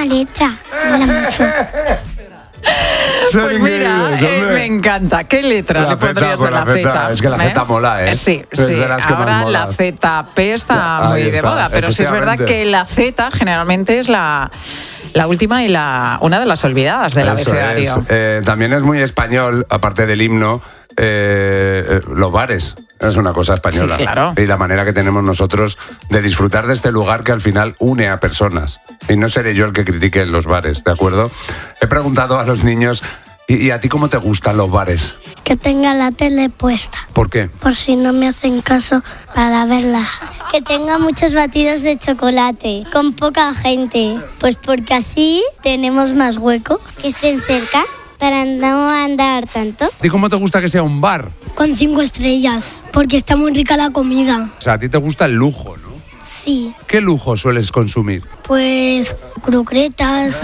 última letra. Mola mucho. Pues mira, me encanta. ¿Qué letra le pondrías a la Z? Es que la Z mola, ¿eh? Sí, Es sí. de las que Ahora más la mola. ZP está muy de está, moda, pero sí es verdad efectivamente. que la Z generalmente es la última y una de las olvidadas del Eso abecedario. es. También es muy español, aparte del himno, los bares. Es una cosa española. Sí, claro. Y la manera que tenemos nosotros de disfrutar de este lugar que al final une a personas. Y no seré yo el que critique los bares, ¿de acuerdo? He preguntado a los niños, ¿y a ti cómo te gustan los bares? Que tenga la tele puesta, ¿Por qué? por si no me hacen caso para verla. Que tenga muchos batidos de chocolate, con poca gente. Pues porque así tenemos más hueco. Que estén cerca, para no andar tanto. ¿A ti cómo te gusta que sea un bar? Con 5 estrellas, porque está muy rica la comida. O sea, a ti te gusta el lujo, ¿no? Sí, ¿Qué lujo sueles consumir? pues croquetas,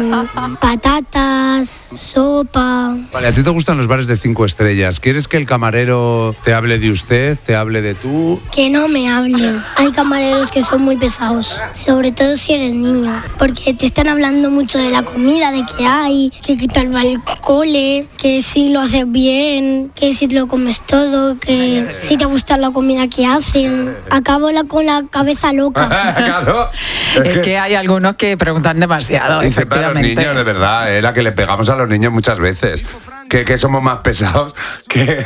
patatas, sopa. Vale, a ti te gustan los bares de 5 estrellas. ¿Quieres que el camarero te hable de usted, te hable de tú? Que no me hablen. Hay camareros que son muy pesados, sobre todo si eres niño, porque te están hablando mucho de la comida, de qué hay, que qué tal va el cole, que si lo haces bien, que si te lo comes todo, que si te gusta la comida que hacen. Acabo con la cabeza loca. Claro. Es que hay algunos que preguntan demasiado, Dice para los efectivamente. niños, de verdad, la que le pegamos a los niños muchas veces. Que somos más pesados que...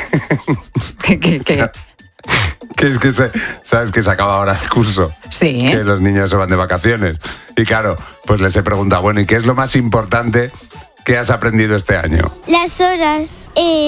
Que- Que es que sabes que se acaba ahora el curso. Sí. Que los niños se van de vacaciones. Y claro, pues les he preguntado, bueno, ¿y qué es lo más importante que has aprendido este año? Las horas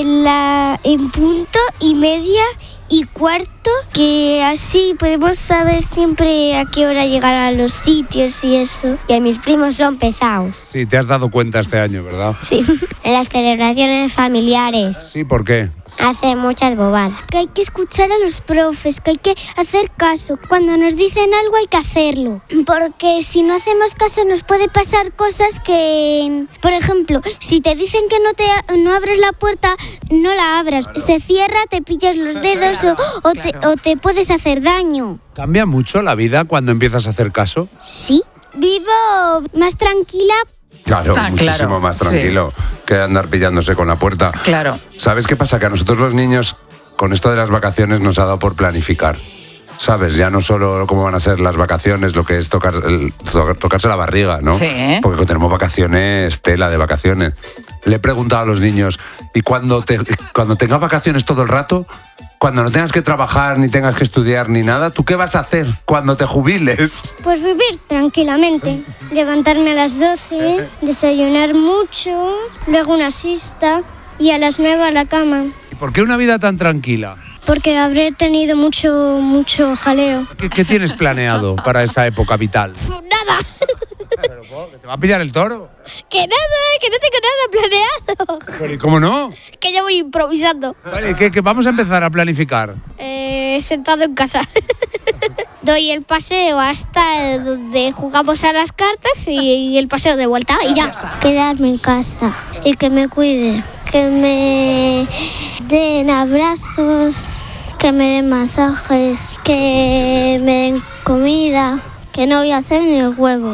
en punto y media y cuarto, que así podemos saber siempre a qué hora llegar a los sitios y eso. Que mis primos son pesados. Sí, te has dado cuenta este año, ¿verdad? Sí. En las celebraciones familiares Sí, ¿por qué? hacen muchas bobadas. Que hay que escuchar a los profes, que hay que hacer caso. Cuando nos dicen algo hay que hacerlo. Porque si no hacemos caso nos puede pasar cosas que... Por ejemplo, si te dicen que no abres la puerta, no la abras. Se cierra, te pillas los dedos o te puedes hacer daño. ¿Cambia mucho la vida cuando empiezas a hacer caso? Sí. Vivo más tranquila. Claro, Ah, muchísimo claro, más tranquilo que andar pillándose con la puerta. Claro. ¿Sabes qué pasa? Que a nosotros los niños, con esto de las vacaciones, nos ha dado por planificar. ¿Sabes? Ya no solo cómo van a ser las vacaciones, lo que es tocarse la barriga, ¿no? Sí. Porque tenemos vacaciones, tela de vacaciones. Le he preguntado a los niños, ¿y cuando tengas vacaciones todo el rato, cuando no tengas que trabajar, ni tengas que estudiar, ni nada, ¿tú qué vas a hacer cuando te jubiles? Pues vivir tranquilamente. Levantarme a las 12, desayunar mucho, luego una siesta y a las 9 a la cama. ¿Y por qué una vida tan tranquila? Porque habré tenido mucho jaleo. ¿Qué tienes planeado para esa época vital? Nada, ¿Que te va a pillar el toro? que no tengo nada planeado. Pero ¿y cómo no? Que yo voy improvisando. Vale, que vamos a empezar a planificar. Sentado en casa. Doy el paseo hasta donde jugamos a las cartas y el paseo de vuelta y ya. Quedarme en casa y que me cuide. Que me den abrazos, que me den masajes, que me den comida, que no voy a hacer ni el huevo.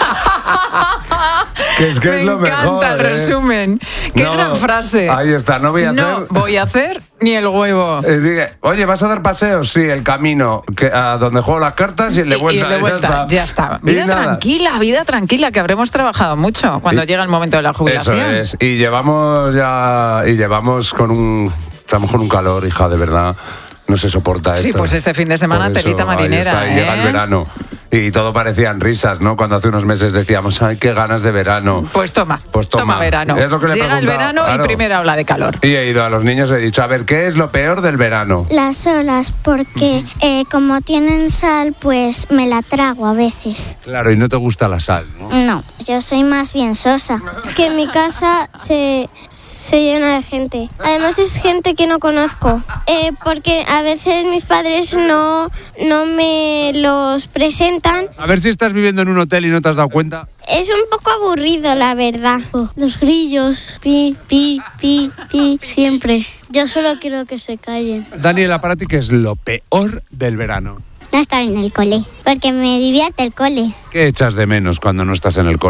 Que es Me lo encanta mejor, el resumen. Qué No, gran frase. Ahí está, no voy a No hacer... voy a hacer ni el huevo. Oye, ¿vas a dar paseos? Sí, el camino a donde juego las cartas y el de vuelta. Y de vuelta, ya está. Y Vida nada. tranquila, que habremos trabajado mucho cuando llega el momento de la Eso jubilación. es. Y llevamos estamos con un calor, hija, de verdad. No se soporta esto. Sí, pues este fin de semana Por eso, telita ahí marinera, está, y llega el ¿eh? verano. Y todo parecían risas, ¿no? Cuando hace unos meses decíamos, ay, qué ganas de verano. Pues toma verano. Es lo que le he Llega el preguntado, verano claro. y primera ola de calor. Y he ido a los niños y he dicho, a ver, ¿qué es lo peor del verano? Las olas, porque como tienen sal, pues me la trago a veces. Claro, y no te gusta la sal, ¿no? No, yo soy más bien sosa. Que en mi casa se llena de gente. Además es gente que no conozco. Porque a veces mis padres no me los presentan. A ver si estás viviendo en un hotel y no te has dado cuenta. Es un poco aburrido, la verdad. Los grillos, pi, pi, pi, pi, siempre. Yo solo quiero que se callen. Daniela, para ti, ¿qué es lo peor del verano? No estar en el cole, porque me divierte el cole. ¿Qué echas de menos cuando no estás en el cole?